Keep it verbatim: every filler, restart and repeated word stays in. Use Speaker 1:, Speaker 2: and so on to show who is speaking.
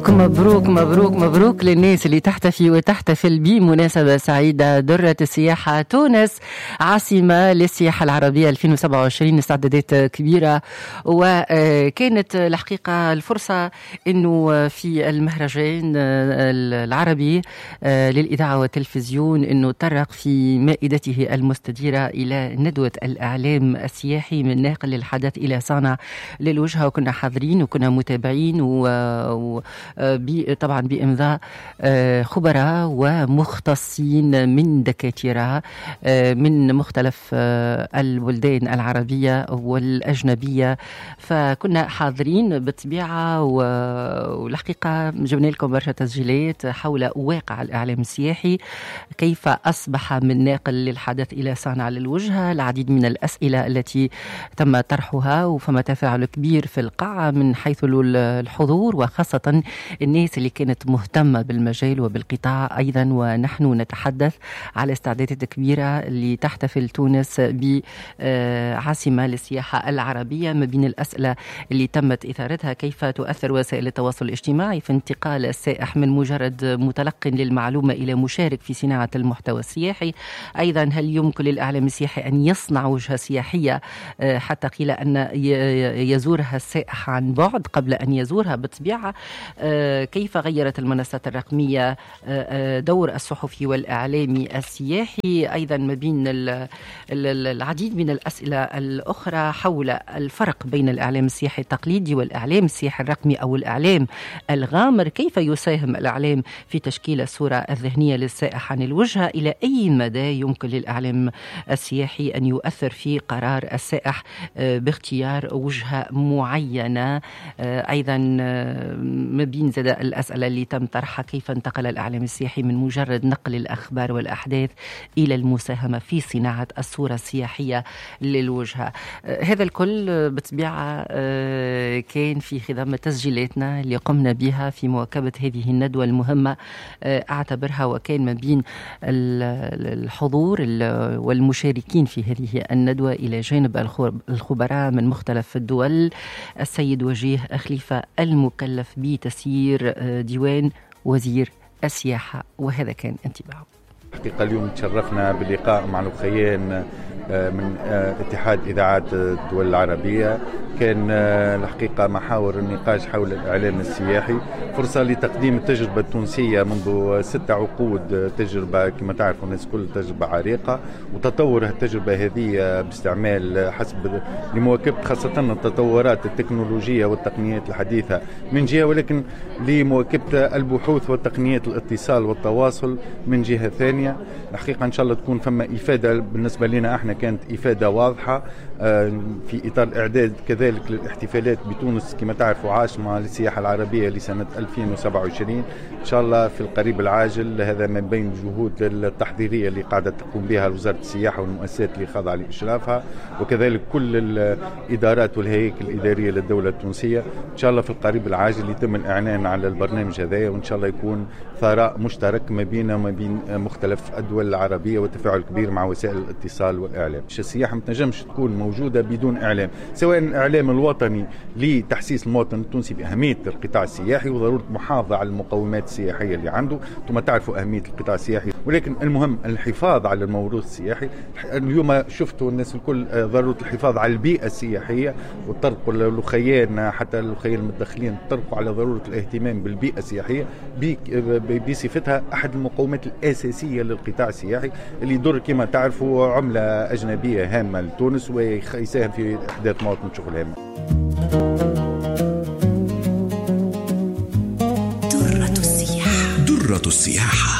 Speaker 1: مبروك مبروك مبروك مبروك للناس اللي تحتفي وتحتفل بمناسبة سعيدة. درة السياحة تونس عاصمة للسياحة العربية ألفين وسبعة وعشرين، استعدادات كبيرة، وكانت الحقيقة الفرصة أنه في المهرجان العربي للإذاعة والتلفزيون أنه تطرق في مائدته المستديرة إلى ندوة الإعلام السياحي من ناقل الحدث إلى صانع للوجهة، وكنا حاضرين وكنا متابعين، و طبعا بإمضاء خبراء ومختصين من دكاترة من مختلف البلدان العربية والأجنبية، فكنا حاضرين بالطبيعة. والحقيقة جبنا لكم برشا تسجيلات حول واقع الإعلام السياحي، كيف أصبح من ناقل للحدث إلى صانع للوجهة. العديد من الأسئلة التي تم طرحها، وفما تفاعل كبير في القاعة من حيث الحضور، وخاصة الناس اللي كانت مهتمة بالمجال وبالقطاع أيضا. ونحن نتحدث على استعدادات كبيرة اللي تحتفل تونس بعاصمة للسياحة العربية. ما بين الأسئلة اللي تمت إثارتها: كيف تؤثر وسائل التواصل الاجتماعي في انتقال السائح من مجرد متلق للمعلومة إلى مشارك في صناعة المحتوى السياحي؟ أيضا هل يمكن للإعلام السياحي أن يصنع وجهة سياحية حتى قيل أن يزورها السائح عن بعد قبل أن يزورها بالطبيعة؟ كيف غيرت المنصات الرقمية دور الصحفي والإعلامي السياحي؟ أيضا ما بين العديد من الأسئلة الأخرى حول الفرق بين الإعلام السياحي التقليدي والإعلام السياحي الرقمي أو الإعلام الغامر. كيف يساهم الإعلام في تشكيل الصورة الذهنية للسائح عن الوجهة؟ إلى أي مدى يمكن للإعلام السياحي أن يؤثر في قرار السائح باختيار وجهة معينة؟ أيضا ما بين زاد الأسئلة اللي تم طرحها: كيف انتقل الإعلام السياحي من مجرد نقل الأخبار والأحداث إلى المساهمة في صناعة الصورة السياحية للوجهة؟ هذا الكل بالطبيعة كان في خضم تسجيلاتنا اللي قمنا بها في مواكبة هذه الندوة المهمة، أعتبرها وكان ما بين الحضور والمشاركين في هذه الندوة إلى جانب الخبراء من مختلف الدول السيد وجيه خليفة المكلف بتسيير ديوان وزير السياحة، وهذا كان انطباعه.
Speaker 2: حقيقة اليوم تشرفنا باللقاء مع الأخيين من اتحاد إذاعات الدول العربية. كان الحقيقة محاور النقاش حول الإعلام السياحي فرصة لتقديم التجربة التونسية منذ ستة عقود، تجربة كما تعرفوا الناس كل تجربة عريقة، وتطور التجربة هذه باستعمال حسب لمواكبة خاصة التطورات التكنولوجية والتقنيات الحديثة من جهة، ولكن لمواكبة البحوث والتقنيات الاتصال والتواصل من جهة ثانية. الحقيقة إن شاء الله تكون فما إفادة بالنسبة لنا احنا، كانت إفادة واضحة في إطار إعداد كذلك للاحتفالات بتونس كما تعرفوا عاصمة للسياحة العربية لسنة ألفين وسبعة وعشرين. إن شاء الله في القريب العاجل هذا من بين الجهود التحضيرية اللي قاعدة تقوم بها وزارة السياحة والمؤسسات اللي خاضعة لإشرافها، وكذلك كل الإدارات والهياكل الإدارية للدولة التونسية. إن شاء الله في القريب العاجل يتم الإعلان على البرنامج هذا، وإن شاء الله يكون ثراء مشترك ما بيننا وما بين مختلف الدول العربية وتفاعل كبير مع وسائل الاتصال والإعلام. السياحة ما تنجمش تكون موجودة بدون إعلام، سواء الإعلام الوطني لتحسيس المواطن التونسي بأهمية القطاع السياحي وضرورة محافظة على المقومات السياحية اللي عنده، ثم تعرفوا أهمية القطاع السياحي، ولكن المهم الحفاظ على الموروث السياحي. اليوم شفتوا الناس الكل ضرورة الحفاظ على البيئة السياحية، وطرقوا الأخيين حتى الأخيين المتدخلين طرقوا على ضرورة الاهتمام بالبيئة السياحية بصفتها أحد المقومات الأساسية للقطاع السياحي اللي يدر كما تعرفوا عملة أجنبية هامة لتونس ويساهم في إحداث مواطن شغل هامة.
Speaker 3: درة السياحة. درة السياحة.